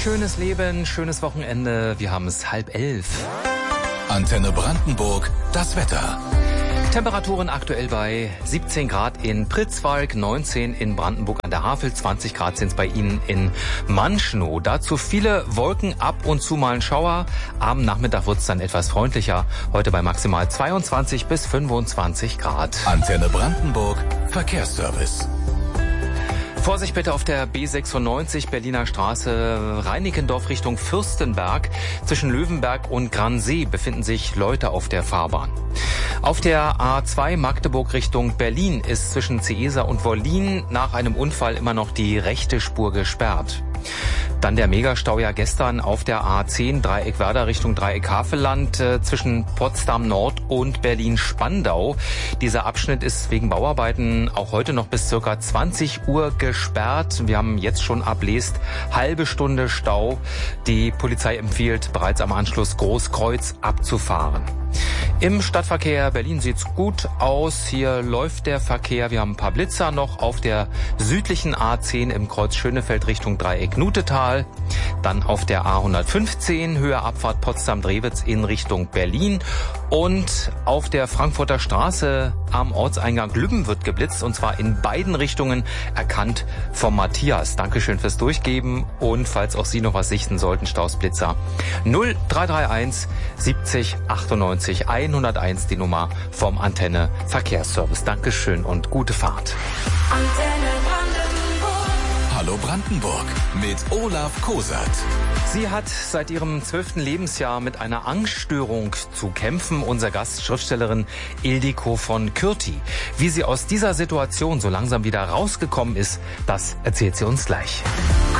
Schönes Leben, schönes Wochenende. Wir haben es 10:30. Antenne Brandenburg, das Wetter. Temperaturen aktuell bei 17 Grad in Pritzwalk, 19 in Brandenburg an der Havel, 20 Grad sind es bei Ihnen in Manschnow. Dazu viele Wolken, ab und zu mal ein Schauer. Am Nachmittag wird es dann etwas freundlicher. Heute bei maximal 22 bis 25 Grad. Antenne Brandenburg, Verkehrsservice. Vorsicht bitte auf der B96 Berliner Straße Reinickendorf Richtung Fürstenberg. Zwischen Löwenberg und Gransee befinden sich Leute auf der Fahrbahn. Auf der A2 Magdeburg Richtung Berlin ist zwischen Ceesa und Wollin nach einem Unfall immer noch die rechte Spur gesperrt. Dann der Megastau ja gestern auf der A10 Dreieck Werder Richtung Dreieck Havelland zwischen Potsdam Nord und Berlin-Spandau. Dieser Abschnitt ist wegen Bauarbeiten auch heute noch bis circa 20 Uhr gesperrt. Wir haben jetzt schon ablest halbe Stunde Stau. Die Polizei empfiehlt bereits am Anschluss Großkreuz abzufahren. Im Stadtverkehr Berlin sieht's gut aus. Hier läuft der Verkehr. Wir haben ein paar Blitzer noch auf der südlichen A10 im Kreuz Schönefeld Richtung Dreieck Nutetal. Dann auf der A115 Höhe Abfahrt Potsdam-Drewitz in Richtung Berlin. Und auf der Frankfurter Straße am Ortseingang Lübben wird geblitzt. Und zwar in beiden Richtungen, erkannt vom Matthias. Dankeschön fürs Durchgeben. Und falls auch Sie noch was sichten sollten, Stausblitzer 0331 70 98 101 die Nummer vom Antenne Verkehrsservice. Dankeschön und gute Fahrt. Antenne Brandenburg. Hallo Brandenburg mit Olaf Kosert. Sie hat seit ihrem 12. Lebensjahr mit einer Angststörung zu kämpfen. Unser Gast, Schriftstellerin Ildiko von Kürti. Wie sie aus dieser Situation so langsam wieder rausgekommen ist, das erzählt sie uns gleich.